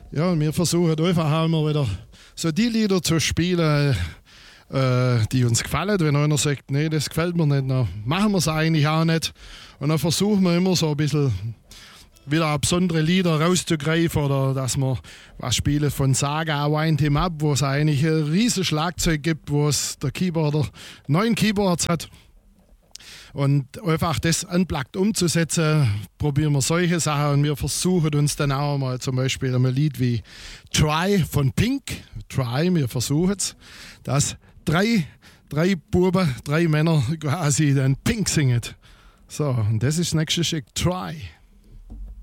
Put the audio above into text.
Ja, wir versuchen einfach immer wieder so die Lieder zu spielen, die uns gefallen. Wenn einer sagt, nee, das gefällt mir nicht, dann machen wir es eigentlich auch nicht. Und dann versuchen wir immer so ein bisschen wieder besondere Lieder rauszugreifen oder dass wir was spielen von Saga Wind Him Up, wo es eigentlich ein riesiges Schlagzeug gibt, wo es der Keyboarder 9 Keyboards hat. Und einfach das unplugged umzusetzen, probieren wir solche Sachen und wir versuchen uns dann auch mal zum Beispiel ein Lied wie Try von Pink, Try, wir versuchen es, dass drei Buben, 3 Männer quasi dann Pink singen. So, und das ist das nächste Stück, Try.